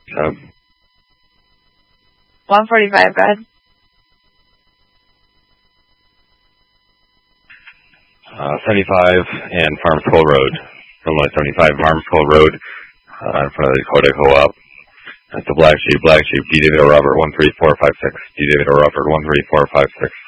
145, go ahead. 75 and Farms Cole Road. Illinois 75 Farms Cole Road, in front of the Dakota Co-op. That's the Black Sheep, D. David O. Robert 13456. D. David O. Robert 13456.